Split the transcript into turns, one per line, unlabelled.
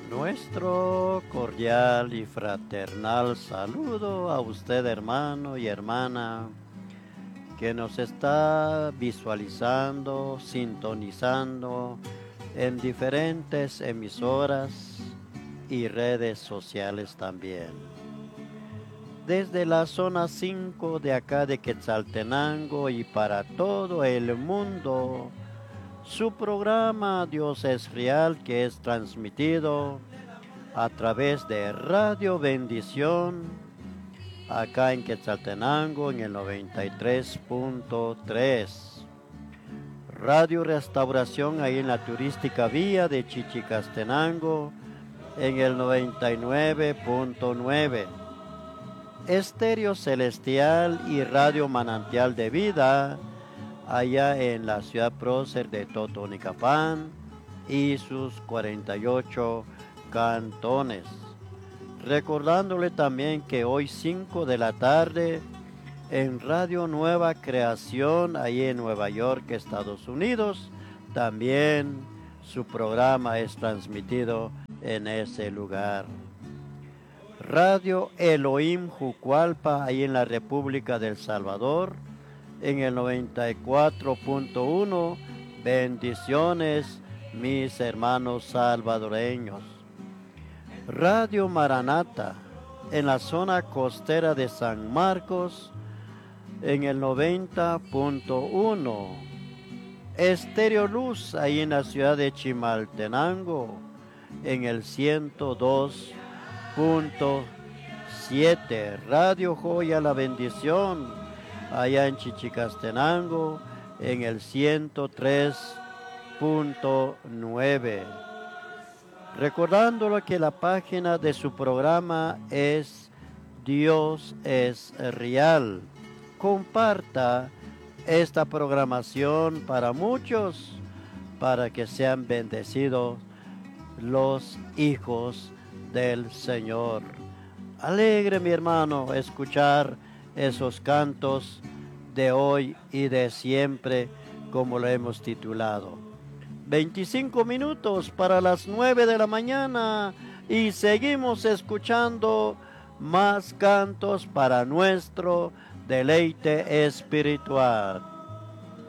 Nuestro cordial y fraternal saludo a usted, hermano y hermana, que nos está visualizando, sintonizando en diferentes emisoras y redes sociales también. Desde la zona 5 de acá de Quetzaltenango y para todo el mundo, su programa Dios es Real, que es transmitido a través de Radio Bendición, acá en Quetzaltenango en el 93.3. Radio Restauración ahí en la turística vía de Chichicastenango en el 99.9. Estéreo Celestial y Radio Manantial de Vida allá en la ciudad prócer de Totonicapán y sus 48 cantones. Recordándole también que hoy 5 de la tarde en Radio Nueva Creación, ahí en Nueva York, Estados Unidos, también su programa es transmitido en ese lugar. Radio Elohim Jucualpa, ahí en la República del Salvador, en el 94.1. Bendiciones, mis hermanos salvadoreños. Radio Maranata, en la zona costera de San Marcos, en el 90.1. Estéreo Luz, ahí en la ciudad de Chimaltenango, en el 102.7. Radio Joya La Bendición, allá en Chichicastenango, en el 103.9. Recordándolo que la página de su programa es Dios es Real. Comparta esta programación para muchos, para que sean bendecidos los hijos del Señor. Alegre, mi hermano, escuchar esos cantos de hoy y de siempre, como lo hemos titulado. 25 minutos para las 9 de la mañana y seguimos escuchando más cantos para nuestro deleite espiritual.